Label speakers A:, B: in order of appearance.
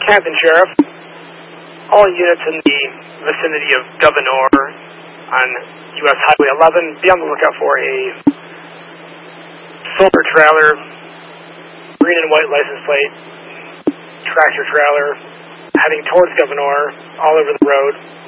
A: Canton Sheriff. All units in the vicinity of Gouverneur on U.S. Highway 11, be on the lookout for a silver trailer, green and white license plate, tractor trailer, heading towards Gouverneur, all over the road.